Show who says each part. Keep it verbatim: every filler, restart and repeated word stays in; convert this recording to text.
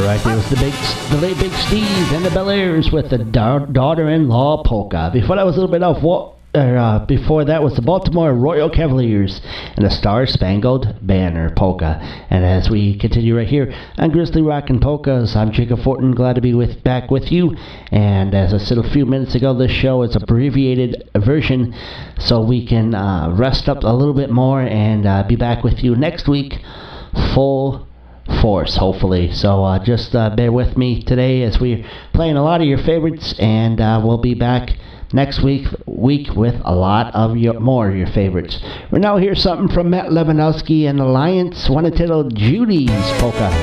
Speaker 1: right there was the big, the late Big Steve and the Bel Airs with the da- daughter-in-law polka. Before that was a little bit of what. Uh, before that was the Baltimore Royal Cavaliers and the Star Spangled Banner polka. And as we continue right here on Grizzly Rockin' Polkas, I'm Jacob Fortin, glad to be with back with you. And as I said a few minutes ago, this show is abbreviated version, so we can uh, rest up a little bit more and uh, be back with you next week, full force, hopefully. So uh, just uh, bear with me today as we're playing a lot of your favorites, and uh, we'll be back next week week with a lot of your more of your favorites. We're now hear something from Matt Lebanowski and Alliance, one entitled Judy's Polka.